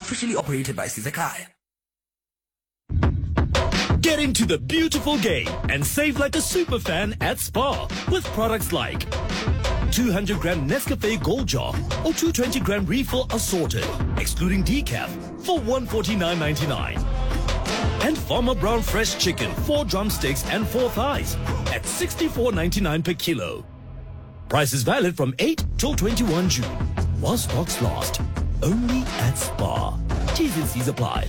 officially operated by Sizekaya. Get into the beautiful game and save like a super fan at Spar with products like 200-gram Nescafe Gold Jar or 220-gram refill assorted, excluding decaf, for $149.99. And Farmer Brown fresh chicken, 4 drumsticks and 4 thighs at $64.99 per kilo. Price is valid from 8 till 21 June. While stocks last. Only at Spar. T's and C's apply.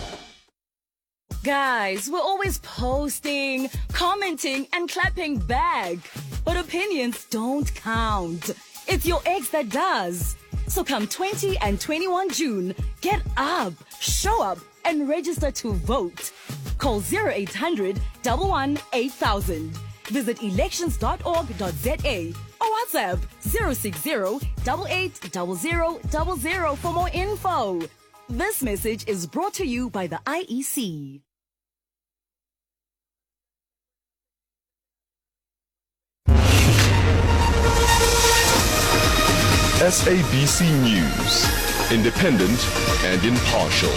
Guys, we're always posting, commenting, and clapping back. But opinions don't count. It's your ex that does. So come 20 and 21 June, get up, show up, and register to vote. Call 0800 11 8000. Visit elections.org.za or WhatsApp 060 880000 for more info. This message is brought to you by the IEC. SABC News, independent and impartial.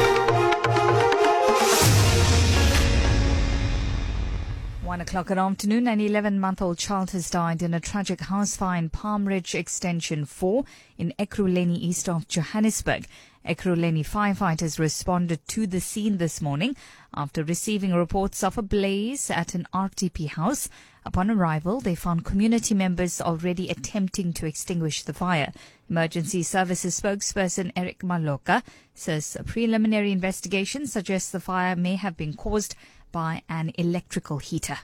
1 o'clock in the afternoon, an 11-month-old child has died in a tragic house fire in Palm Ridge Extension 4 in Ekurhuleni, east of Johannesburg. Ekurhuleni firefighters responded to the scene this morning after receiving reports of a blaze at an RTP house. Upon arrival, they found community members already attempting to extinguish the fire. Emergency Services spokesperson Eric Maloka says a preliminary investigation suggests the fire may have been caused by an electrical heater.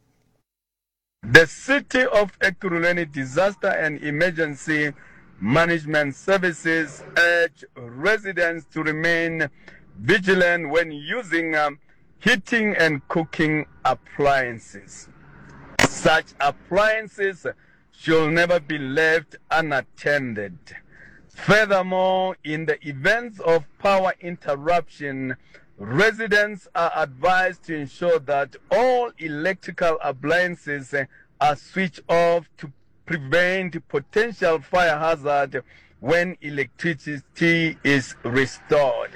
The City of Ekurhuleni Disaster and Emergency Management Services urge residents to remain vigilant when using heating and cooking appliances. Such appliances should never be left unattended. Furthermore, in the event of power interruption, residents are advised to ensure that all electrical appliances are switched off to prevent potential fire hazard when electricity is restored.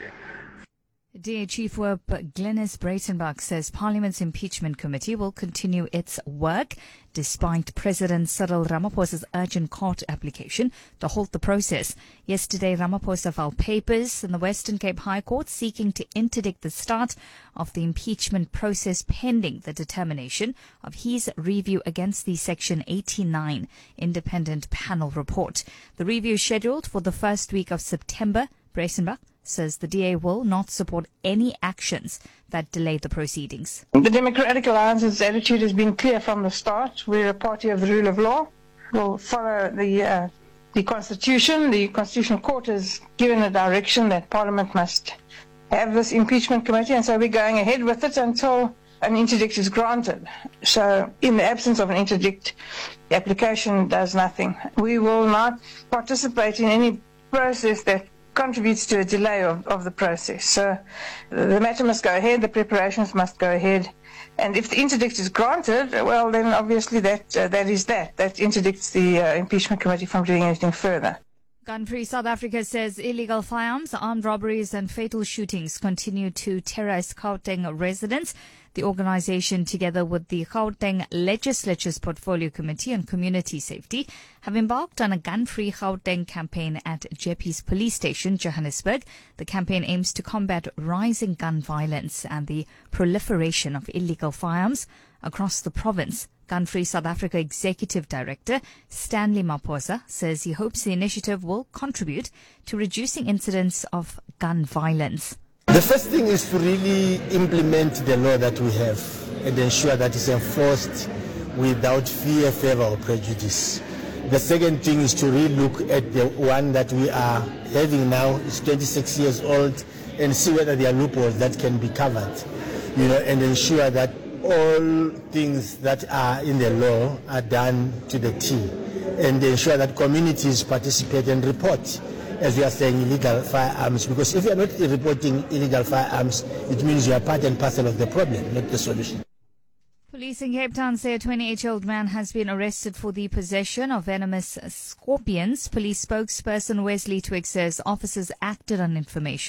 DA Chief Whip Glenys Breitenbach says Parliament's impeachment committee will continue its work despite President Cyril Ramaphosa's urgent court application to halt the process. Yesterday, Ramaphosa filed papers in the Western Cape High Court seeking to interdict the start of the impeachment process pending the determination of his review against the Section 89 independent panel report. The review is scheduled for the first week of September. Breitenbach says the DA will not support any actions that delay the proceedings. The Democratic Alliance's attitude has been clear from the start. We're a party of the rule of law. We'll follow the Constitution. The Constitutional Court has given a direction that Parliament must have this impeachment committee, and so we're going ahead with it until an interdict is granted. So in the absence of an interdict, the application does nothing. We will not participate in any process that contributes to a delay of the process. So the matter must go ahead, the preparations must go ahead, and if the interdict is granted, well then obviously that interdicts the impeachment committee from doing anything further. Gun-Free South Africa says illegal firearms, armed robberies and fatal shootings continue to terrorize Gauteng residents. The organization, together with the Gauteng Legislature's Portfolio Committee on Community Safety, have embarked on a Gun-Free Gauteng campaign at Jeppes Police Station, Johannesburg. The campaign aims to combat rising gun violence and the proliferation of illegal firearms across the province. Gun-Free South Africa Executive Director Stanley Maposa says he hopes the initiative will contribute to reducing incidents of gun violence. The first thing is to really implement the law that we have and ensure that it's enforced without fear, favor or prejudice. The second thing is to really look at the one that we are having now. It's 26 years old, and see whether there are loopholes that can be covered, and ensure that all things that are in the law are done to the T, and ensure that communities participate and report, as we are saying, illegal firearms, because if you are not reporting illegal firearms, it means you are part and parcel of the problem, not the solution. Police in Cape Town say a 28-year-old man has been arrested for the possession of venomous scorpions. Police spokesperson Wesley Twigg says officers acted on information